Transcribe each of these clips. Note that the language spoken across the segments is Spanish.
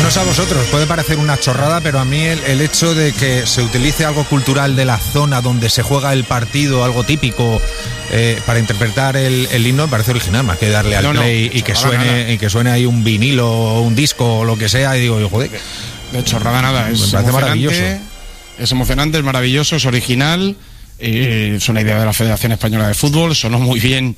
No sé a vosotros, puede parecer una chorrada, pero a mí el hecho de que se utilice algo cultural de la zona donde se juega el partido, algo típico, para interpretar el himno, me parece original, más que darle al play y que suene ahí un vinilo o un disco o lo que sea, y digo, joder. De chorrada nada, es maravilloso. Es emocionante, es maravilloso, es original, es una idea de la Federación Española de Fútbol, sonó muy bien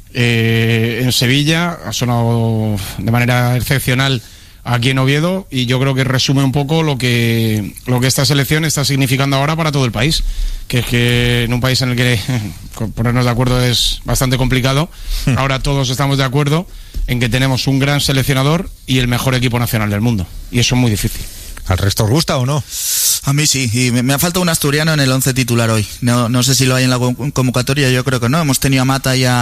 en Sevilla, ha sonado de manera excepcional aquí en Oviedo, y yo creo que resume un poco lo que esta selección está significando ahora para todo el país, que es que en un país en el que ponernos de acuerdo es bastante complicado, ahora todos estamos de acuerdo en que tenemos un gran seleccionador y el mejor equipo nacional del mundo, y eso es muy difícil. ¿Al resto os gusta o no? A mí sí, y me ha faltado un asturiano en el 11 titular hoy. No sé si lo hay en la convocatoria, yo creo que no. Hemos tenido a Mata y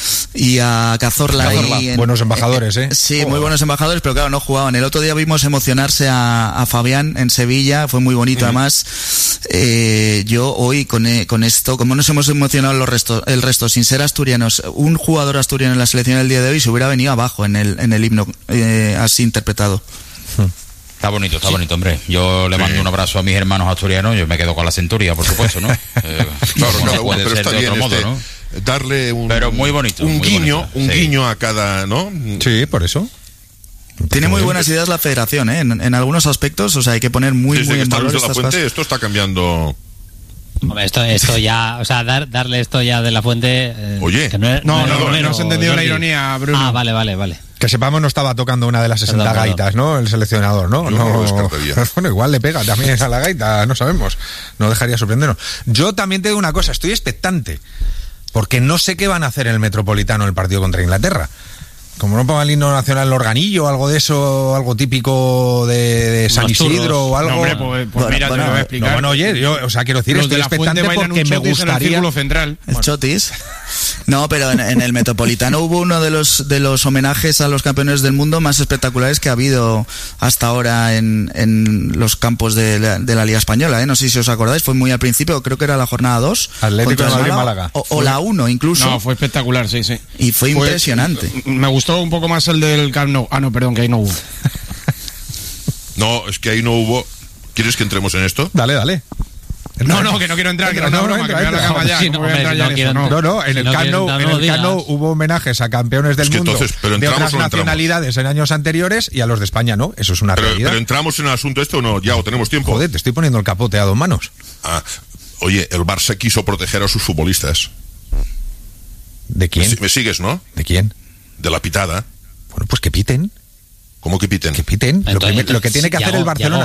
a Cazorla. Buenos embajadores, ¿eh? Sí, muy buenos embajadores, pero claro, no jugaban. El otro día vimos emocionarse a Fabián en Sevilla, fue muy bonito además. Yo hoy con esto, como nos hemos emocionado el resto, sin ser asturianos, un jugador asturiano en la selección del día de hoy se hubiera venido abajo en el himno así interpretado. Está bonito, hombre. Yo le mando un abrazo a mis hermanos asturianos. Yo me quedo con la Centuria, por supuesto, ¿no? Claro, puede pero ser está de bien otro modo, ¿no? Darle pero muy bonito, un muy guiño, bonito, guiño a cada, ¿no? Sí, por eso. Tiene muy buenas ideas la Federación, ¿eh? En algunos aspectos, o sea, hay que poner muy en valor estas cosas. Esto está cambiando. Hombre, esto ya, o sea, darle esto ya de la Fuente. Oye, no has entendido la ironía, Bruno. Ah, vale. Que sepamos, no estaba tocando una de las 60 gaitas, ¿no? El seleccionador, ¿no? Bueno, igual le pega también a la gaita, no sabemos. No dejaría sorprendernos. Yo también te digo una cosa, estoy expectante, porque no sé qué van a hacer en el Metropolitano el partido contra Inglaterra. Como no pongan el himno nacional, el organillo, algo de eso, algo típico de San Isidro o algo. No, hombre, pues mira, te lo voy a explicar. Bueno, oye, yo, o sea, quiero decir, estoy expectante porque me gustaría. En el central. ¿El chotis? No, pero en el Metropolitano hubo uno de los homenajes a los campeones del mundo más espectaculares que ha habido hasta ahora en los campos de la Liga Española, ¿eh? No sé si os acordáis, fue muy al principio, creo que era la jornada 2. Atlético de Madrid-Málaga. O la 1 incluso. No, fue espectacular, sí. Y fue impresionante. Me gustó un poco más el del Camp Nou. Ah, no, perdón, que ahí no hubo. No, es que ahí no hubo. ¿Quieres que entremos en esto? Dale. No, que no quiero entrar, que no es broma, que me voy a la cama ya. No, en el Camp Nou hubo homenajes a campeones del mundo de otras nacionalidades en años anteriores y a los de España no, eso es una realidad. Pero ¿entramos en el asunto este o no? ¿Ya o tenemos tiempo? Joder, te estoy poniendo el capote a 2 manos. Oye, el Barça quiso proteger a sus futbolistas. ¿De quién? ¿Me sigues, no? ¿De quién? De la pitada. Bueno, pues que piten. ¿Cómo que piten? Que piten. Lo que tiene que hacer el Barcelona,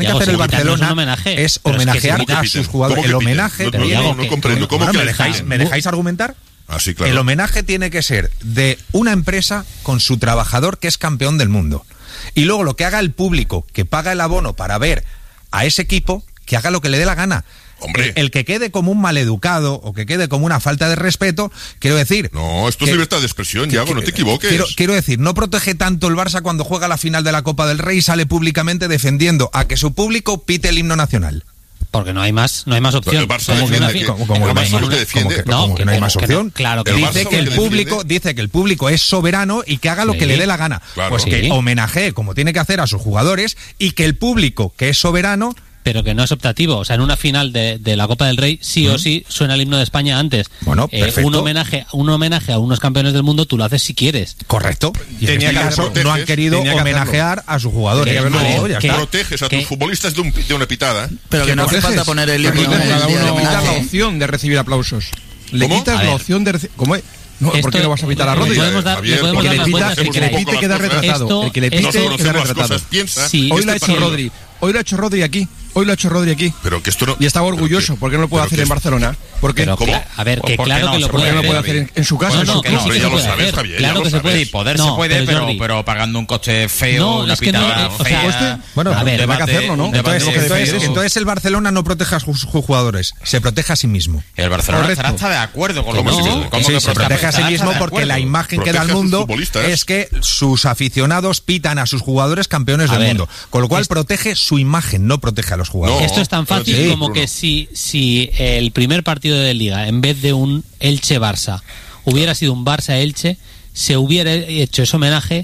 es homenajear a sus jugadores. El homenaje. No comprendo. ¿Cómo que ¿Me dejáis argumentar? Sí, claro. El homenaje tiene que ser de una empresa con su trabajador que es campeón del mundo. Y luego lo que haga el público, que paga el abono para ver a ese equipo, que haga lo que le dé la gana. Hombre. El que quede como un maleducado o que quede como una falta de respeto, quiero decir... No, esto es libertad de expresión, Yago, no te equivoques. Quiero decir, no protege tanto el Barça cuando juega la final de la Copa del Rey y sale públicamente defendiendo a que su público pite el himno nacional. Porque no hay más opción. El Barça defiende. ¿Cómo que no hay más opción? Claro que dice que el público es soberano y que haga lo que le dé la gana. Claro. Pues que homenajee como tiene que hacer a sus jugadores y que el público que es soberano... Pero que no es optativo, o sea, en una final de la Copa del Rey sí o sí suena el himno de España antes. Bueno, perfecto. Un homenaje a unos campeones del mundo tú lo haces si quieres. Correcto. Y en este caso no han querido homenajear a sus jugadores. Proteges a tus futbolistas de una pitada. Pero que no hace falta poner el himno. Cada uno le quitas la opción de recibir aplausos. Le quitas la opción de recibir... ¿Cómo es? No, ¿por qué no vas a pitar a Rodri? El que le pite queda retratado. El que le pite queda retratado. Hoy lo ha hecho Rodri. Hoy lo ha hecho Rodri aquí. Pero que esto no... Y estaba orgulloso. ¿Por qué no lo puede hacer en Barcelona? ¿Por qué? ¿Cómo? A ver, que claro que lo puede hacer. ¿Por qué no lo puede hacer en su casa? Ya lo sabes, Javier. Claro que se puede. Sí, poder se puede, pero pagando un coste feo, una pitada fea. Bueno, a ver, va que hacerlo, ¿no? Entonces el Barcelona no protege a sus jugadores, se protege a sí mismo. El Barcelona estará hasta de acuerdo con lo que se protege a sí mismo porque la imagen que da al mundo es que sus aficionados pitan a sus jugadores campeones del mundo. Con lo cual protege su imagen, no protege a los jugadores. Esto es tan fácil como que si el primer partido de Liga, en vez de un Elche-Barça, hubiera sido un Barça-Elche, se hubiera hecho ese homenaje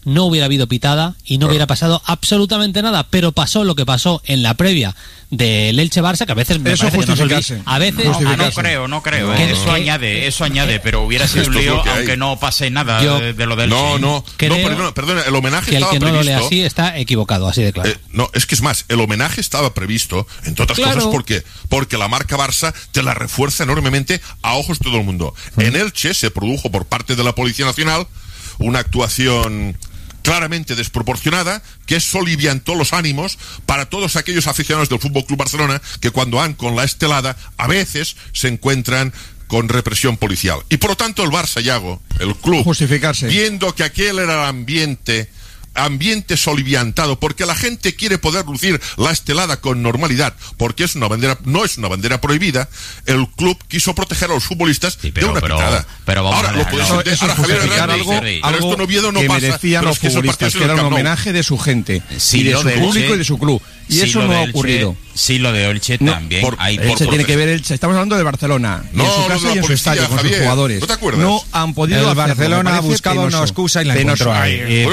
no hubiera habido pitada y no hubiera pasado absolutamente nada, pero pasó lo que pasó en la previa del Elche-Barça, que a veces me eso parece que no se olvida. A veces no creo. Eso añade, pero hubiera sido un lío aunque no pase nada de lo del Elche. Perdona, el homenaje que el estaba que no previsto. lo lea así está equivocado, así de claro. No, es que es más, el homenaje estaba previsto, entre otras cosas, porque la marca Barça te la refuerza enormemente a ojos de todo el mundo. En Elche se produjo por parte de la Policía Nacional una actuación claramente desproporcionada que soliviantó los ánimos para todos aquellos aficionados del Fútbol Club Barcelona que cuando van con la estelada a veces se encuentran con represión policial. Y por lo tanto el Barça, Yago, el club, viendo que aquel era el ambiente soliviantado, porque la gente quiere poder lucir la estelada con normalidad, porque es una bandera, no es una bandera prohibida, el club quiso proteger a los futbolistas de una pitada. Pero vamos ahora, a dejarlo. Eso es justificar algo que merecían los futbolistas, que era un homenaje de su gente, y de su público y de su club. Y eso no ha ocurrido. Sí, lo de Elche también. Elche tiene que ver Elche. Estamos hablando de Barcelona. En su casa y en su estadio, con sus jugadores. ¿No te acuerdas? No han podido el Barcelona buscaba una excusa y la encontró ahí.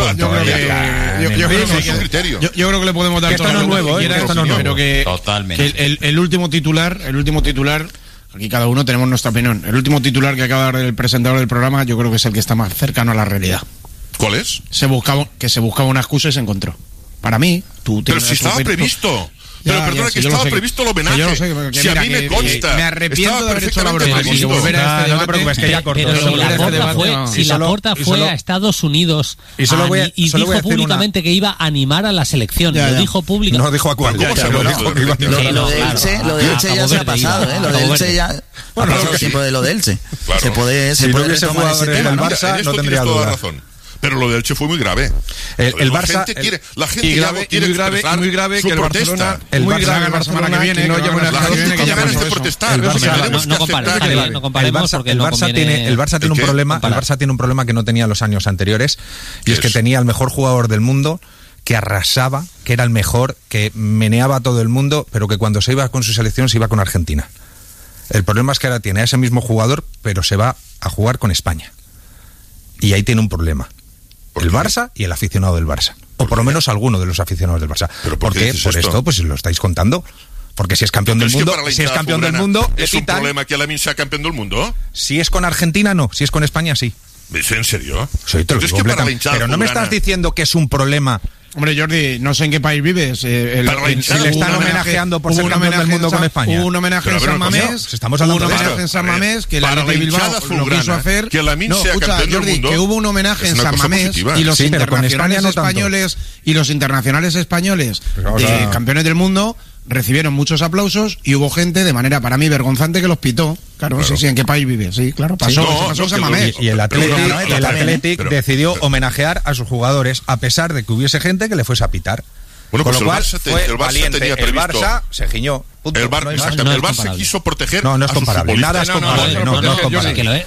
Yo creo que le podemos dar esto no es nuevo, pero que totalmente. El último titular, aquí cada uno tenemos nuestra opinión. El último titular que acaba de dar el presentador del programa, yo creo que es el que está más cercano a la realidad. ¿Cuál es? Se buscaba una excusa y se encontró. Para mí, pero si estaba previsto. Pero perdona, que estaba previsto el homenaje. Si a mí me consta. Me arrepiento de haber hecho la broma. No te preocupes, que ya cortó. Si Laporta fue a Estados Unidos y dijo públicamente que iba a animar a la selección, lo dijo públicamente. No dijo a cuál. Lo de Elche ya se ha pasado, Lo de Elche ya ha pasado tiempo de lo de Elche. Se puede retomar ese tema, ¿no? Barça no tendría duda. Pero lo de Elche fue muy grave. El Barça la gente quiere expresar muy grave su que protesta. El Barça la semana que viene no lleva una gente que llaman a protestar. No comparemos porque el Barça tiene un problema. El Barça tiene un problema que no tenía los años anteriores, y es que tenía el mejor jugador del mundo, que arrasaba, que era el mejor, que meneaba a todo el mundo, pero que cuando se iba con su selección se iba con Argentina. El problema es que ahora tiene a ese mismo jugador, pero se va a jugar con España. Y ahí tiene un problema. El Barça y el aficionado del Barça. O por lo menos alguno de los aficionados del Barça. ¿Por qué? Por esto, pues lo estáis contando. Porque si es campeón del mundo, ¿es un problema que Lamine sea campeón del mundo? Si es con Argentina, no. Si es con España, sí. ¿Es en serio? Sí, te lo digo, pero no me estás diciendo que es un problema. Hombre, Jordi, no sé en qué país vives. Si le están homenajeando por ser campeón del mundo con España. Hubo un homenaje en San Mamés. Estamos hablando de homenaje en San Mamés que la de Bilbao lo quiso hacer. Que Lamine sea campeón del mundo. Que hubo un homenaje en San Mamés y los internacionales españoles de campeones del mundo recibieron muchos aplausos y hubo gente de manera para mí vergonzante que los pitó. Claro. Sí, ¿en qué país vive? Sí, claro, pasó en San Mamés. Y el Athletic decidió homenajear a sus jugadores a pesar de que hubiese gente que le fuese a pitar. Bueno, con pues lo cual el Barça tenía previsto. El Barça se giñó. El Barça quiso proteger a sus futbolistas. Nada es comparable. No es comparable.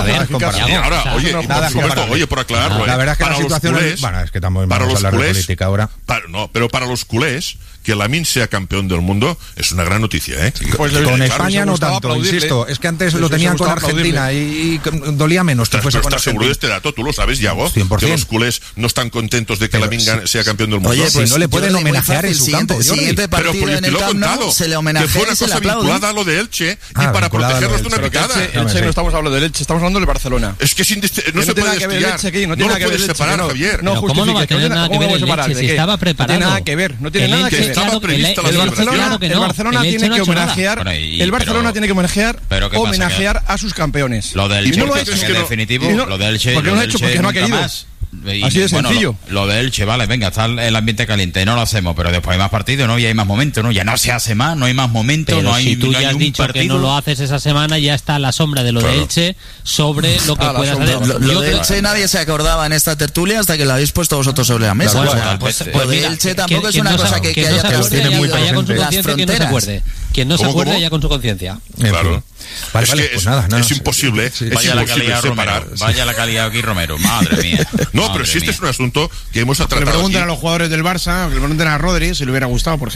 Ahora, oye, por aclararlo. La verdad es que la situación es... Bueno, es que estamos vamos a hablar de política ahora. Pero para los culés, que Lamine sea campeón del mundo es una gran noticia, ¿eh? Pues con España no tanto, insisto. Es que antes lo tenían con Argentina y dolía menos que fuese con Argentina. ¿Estás seguro de este dato? ¿Tú lo sabes, Yago? 100%. Que los culés no están contentos de que Lamine sea campeón del mundo. Oye, pues no le pueden homenajear en su campo. El siguiente partido en el Camp Nou se le homenajea que fue una cosa vinculada a lo de Elche y para protegerlos de una picada. Elche no estamos hablando del Elche, estamos hablando del Barcelona. Es que no se puede desviar. No lo puedes separar, Javier. ¿Cómo no va a tener nada que ver el Elche si estaba preparado? No tiene nada que ver. Estaba prevista la celebración. El Barcelona tiene que homenajear. El Barcelona tiene que homenajear a sus campeones. Lo del Elche, en definitivo, lo del Elche. ¿Por qué no lo ha hecho? Porque no ha querido. Así de sencillo. Lo de Elche, vale, venga, está el ambiente caliente, no lo hacemos, pero después hay más partidos, ¿no? Y hay más momentos, ¿no? Ya no se hace más, no hay más momentos, pero no hay. Si tú ya has dicho que no lo haces esa semana, ya está la sombra de lo de Elche sobre lo que puedas hacer. Lo de Elche nadie se acordaba en esta tertulia hasta que lo habéis puesto vosotros sobre la mesa. Lo de Elche tampoco es una cosa que haya trascendido las fronteras. Quien no se acuerda ya con su conciencia. Claro. Vale, pues nada, es imposible. Vaya la calidad Romero. Vaya la calidad aquí Romero. Madre mía. No, pero si este es un asunto que hemos tratado. Le preguntan a los jugadores del Barça, que le pregunten a Rodri si le hubiera gustado, por ejemplo.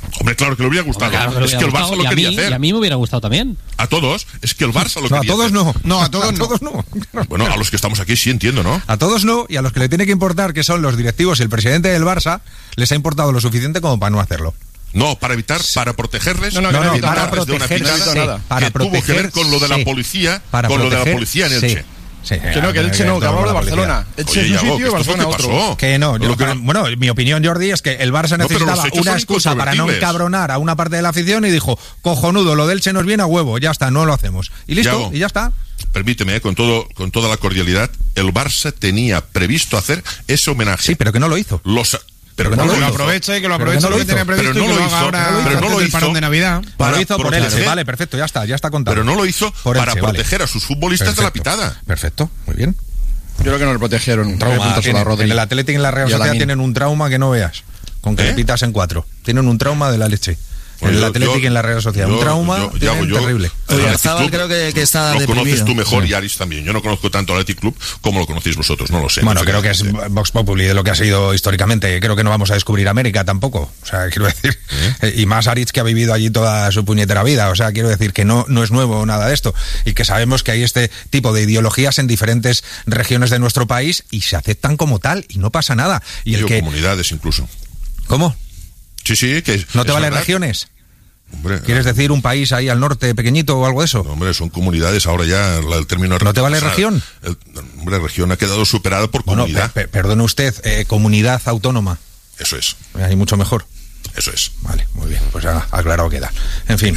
Hombre, claro que le hubiera gustado. Claro es que el Barça lo quería hacer. Y a mí me hubiera gustado también. A todos, es que el Barça lo quería hacer. A todos no. No, a todos no. Bueno, a los que estamos aquí sí entiendo, ¿no? A todos no, y a los que le tiene que importar, que son los directivos y el presidente del Barça, les ha importado lo suficiente como para no hacerlo. No, para protegerles. Para proteger, para tuvo que ver con lo de la policía, con lo de la policía en Elche. Sí, que Elche no, que hablamos de Barcelona. Elche es un sitio y Barcelona otro. Que no, bueno, mi opinión, Jordi, es que el Barça necesitaba una excusa para no encabronar a una parte de la afición y dijo, cojonudo, lo del Elche nos viene a huevo, ya está, no lo hacemos. Y listo, y ya está. Permíteme, con toda la cordialidad, el Barça tenía previsto hacer ese homenaje. Sí, pero que no lo hizo. Pero que lo aproveche lo que tenía previsto, pero no lo hizo ahora. Pero no lo hizo parón de Navidad. Lo hizo por Elche, vale, perfecto, ya está contado. Pero no lo hizo para proteger a sus futbolistas de la pitada. Perfecto, muy bien. Yo creo que no le protegieron. Un trauma. En el Atlético y en la Real Sociedad tienen un trauma que no veas. Con que le pitas en 4. Tienen un trauma de la leche. En el Atlético y en la Real Sociedad. Un trauma terrible. Oyarzabal creo que está lo deprimido. Conoces tú mejor y Aris también. Yo no conozco tanto al Athletic Club como lo conocéis vosotros, no lo sé. Bueno, creo que es Vox Populi de lo que ha sido históricamente. Creo que no vamos a descubrir América tampoco. O sea, quiero decir, y más Aris, que ha vivido allí toda su puñetera vida. O sea, quiero decir que no es nuevo nada de esto. Y que sabemos que hay este tipo de ideologías en diferentes regiones de nuestro país y se aceptan como tal y no pasa nada. Y comunidades incluso. ¿Cómo? Sí, que ¿no te valen regiones? Hombre, ¿quieres decir un país ahí al norte pequeñito o algo de eso? No, hombre, son comunidades, ahora ya el término... ¿No te vale región? Región ha quedado superada por comunidad. Perdone usted, comunidad autónoma. Eso es. Ahí mucho mejor. Eso es. Vale, muy bien, pues aclarado queda. En fin,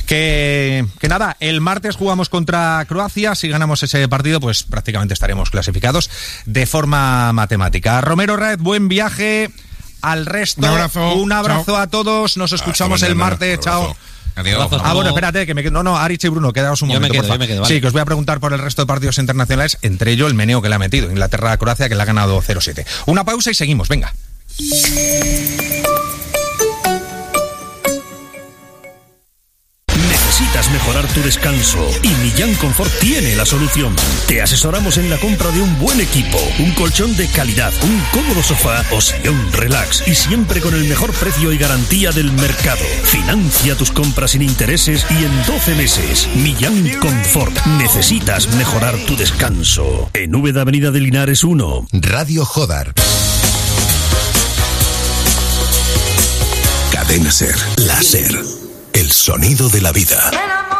que nada, el martes jugamos contra Croacia. Si ganamos ese partido, pues prácticamente estaremos clasificados de forma matemática. Romero Raez, buen viaje. Al resto, un abrazo a todos. Nos escuchamos el martes. Chao. Adiós. Bueno, espérate, que Arich y Bruno, quedaos un momento. Yo me quedo, vale. Sí, que os voy a preguntar por el resto de partidos internacionales, entre ellos el meneo que le ha metido Inglaterra-Croacia, que le ha ganado 0-7. Una pausa y seguimos, venga. Necesitas mejorar tu descanso y Millán Confort tiene la solución. Te asesoramos en la compra de un buen equipo, un colchón de calidad, un cómodo sofá o sillón relax y siempre con el mejor precio y garantía del mercado. Financia tus compras sin intereses y en 12 meses. Millán Confort. Necesitas mejorar tu descanso. En Úbeda, Avenida de Linares 1. Radio Jodar. Cadena Ser. La Ser. El sonido de la vida.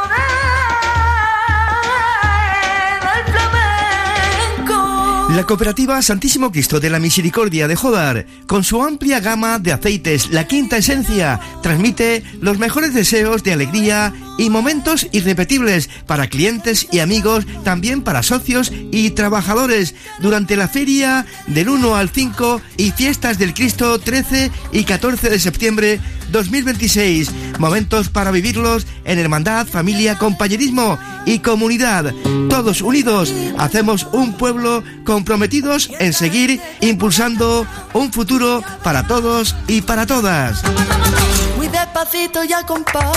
La cooperativa Santísimo Cristo de la Misericordia de Jodar, con su amplia gama de aceites, la quinta esencia, transmite los mejores deseos de alegría y momentos irrepetibles para clientes y amigos, también para socios y trabajadores, durante la feria del 1 al 5 y fiestas del Cristo 13 y 14 de septiembre 2026. Momentos para vivirlos en hermandad, familia, compañerismo y comunidad. Todos unidos hacemos un pueblo comprometidos en seguir impulsando un futuro para todos y para todas. Muy despacito y a compás.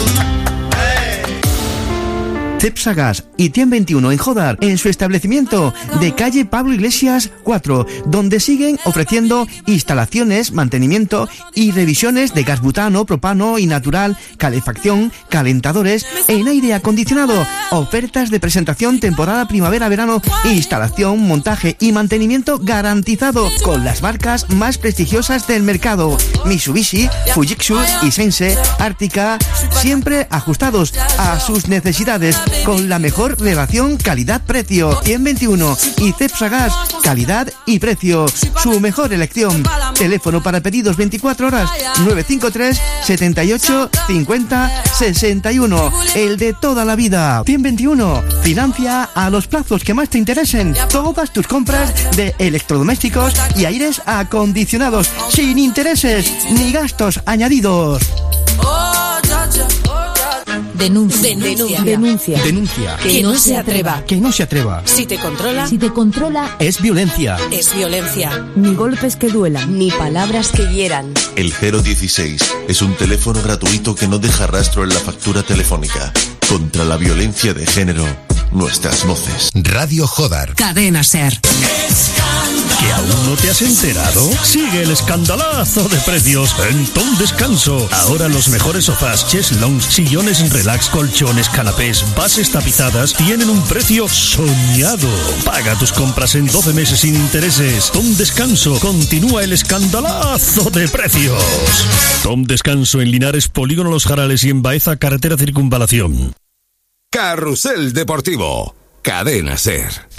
Cepsa Gas y Tien 21 en Jodar, en su establecimiento de calle Pablo Iglesias 4, donde siguen ofreciendo instalaciones, mantenimiento y revisiones de gas butano, propano y natural, calefacción, calentadores en aire acondicionado, ofertas de presentación temporada primavera-verano, instalación, montaje y mantenimiento garantizado con las marcas más prestigiosas del mercado: Mitsubishi, Fujitsu, Hisense, Ártica, siempre ajustados a sus necesidades, con la mejor relación calidad-precio. 121 y Cepsa Gas, calidad y precio, su mejor elección. Teléfono para pedidos 24 horas 953 78 50 61, el de toda la vida. 121 financia a los plazos que más te interesen todas tus compras de electrodomésticos y aires acondicionados, sin intereses ni gastos añadidos. Denuncia. Que no se atreva. Si te controla, es violencia. Ni golpes que duelan, ni palabras que hieran. El 016 es un teléfono gratuito que no deja rastro en la factura telefónica. Contra la violencia de género, nuestras voces. Radio Jodar. Cadena Ser. ¿Que aún no te has enterado? Sigue el escandalazo de precios en Tom Descanso. Ahora los mejores sofás, chaises lounge, sillones relax, colchones, canapés, bases tapizadas tienen un precio soñado. Paga tus compras en 12 meses sin intereses. Tom Descanso, continúa el escandalazo de precios. Tom Descanso en Linares, Polígono Los Jarales y en Baeza, carretera Circunvalación. Carrusel Deportivo, Cadena SER.